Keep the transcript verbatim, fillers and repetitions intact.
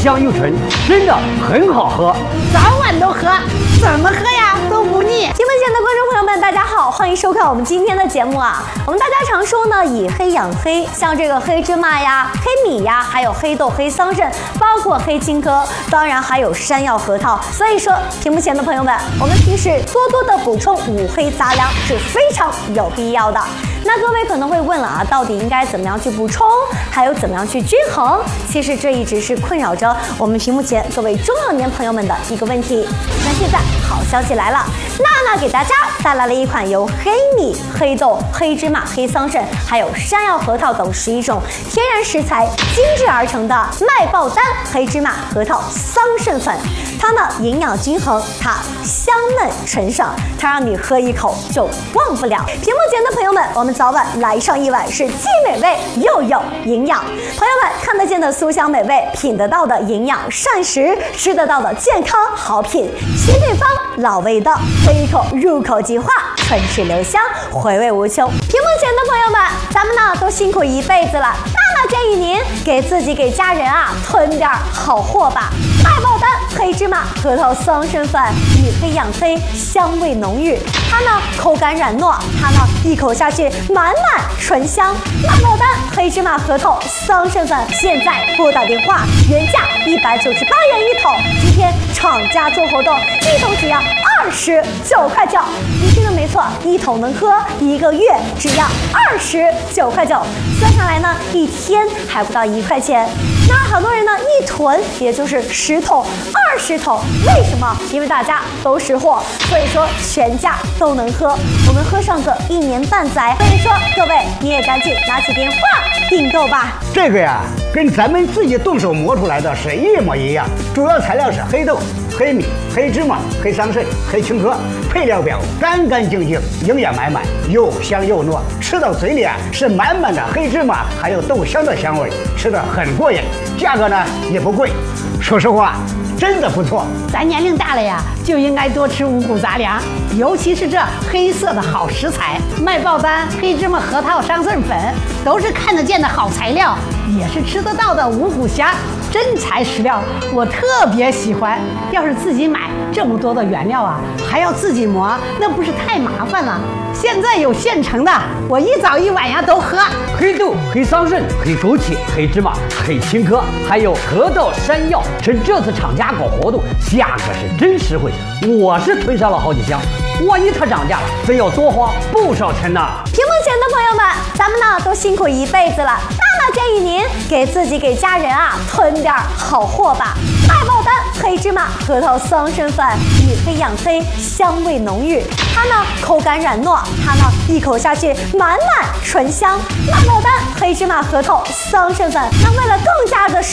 香又纯，真的很好喝， 早晚都喝，怎么喝呀都不腻。 屏幕前的观众朋友们，大家好，欢迎收看我们今天的节目啊。我们大家常说呢，以黑养黑，像这个黑芝麻呀、黑米呀，还有黑豆、黑桑葚，包括黑青稞，当然还有山药、核桃。所以说，屏幕前的朋友们，我们平时多多的补充五黑杂粮是非常有必要的。那各位可能会问了啊，到底应该怎么样去补充，还有怎么样去均衡？其实这一直是困扰着我们屏幕前各位中老年朋友们的一个问题。那现在好消息来了，娜娜给大家带来了一款由黑米、黑豆、黑芝麻、黑桑葚，还有山药、核桃等十一种天然食材精制而成的麦爆丹黑芝麻核桃桑葚粉。它呢营养均衡，它香嫩纯爽，它让你喝一口就忘不了。屏幕前的朋友们，我们早晚来上一碗是既美味又有营养。朋友们看得见的酥香美味，品得到的营养膳食，吃得到的健康好品，新配方老味道，喝一口入口即化，唇齿留香，回味无穷。屏幕前的朋友们，咱们呢都辛苦一辈子了，娜娜建议您给自己给家人啊囤点好货吧。麦爆丹黑芝麻核桃桑葚粉，以黑养黑，香味浓郁。它呢口感软糯，它呢一口下去满满醇香。麦爆丹黑芝麻核桃桑葚粉，现在拨打电话，原价一百九十八元一桶，今天厂家做活动，一桶只要二十九块九。你听的没错，一桶能喝一个月，只要二十九块九。算下来呢，一天还不到一块钱。那好多人呢一囤也就是十桶、二十桶，为什么？因为大家都识货，所以说全家都能喝，我们喝上个一年半载。所以说各位你也赶紧拿起电话订购吧。 这个呀，跟咱们自己动手磨出来的是一模一样，主要材料是黑豆、黑米、黑芝麻、黑桑葚、黑青稞，配料表干干净净，营养满满，又香又糯，吃到嘴里啊是满满的黑芝麻还有豆香的香味，吃得很过瘾。价格呢也不贵，说实话真的不错。 咱年龄大了呀，就应该多吃五谷杂粮，尤其是这黑色的好食材，麦爆丹黑芝麻核桃桑葚粉都是看得见的好材料，也是吃得到的五谷虾，真材实料，我特别喜欢。要是自己买这么多的原料啊，还要自己磨，那不是太麻烦了？现在有现成的，我一早一晚呀都喝。 黑豆、黑桑葚、黑枸杞、黑芝麻、黑青稞，还有核桃、山药，趁这次厂家搞活动，价格是真实惠，我是囤上了好几箱。万一它涨价了，非要多花不少钱呢。 屏幕前的朋友们，咱们呢都辛苦一辈子了，娜娜建议您给自己给家人啊囤点好货吧。麦爆丹黑芝麻核桃桑葚粉，以黑养黑，香味浓郁。它呢口感软糯，它呢一口下去满满醇香。麦爆丹黑芝麻核桃桑葚粉，那为了更加的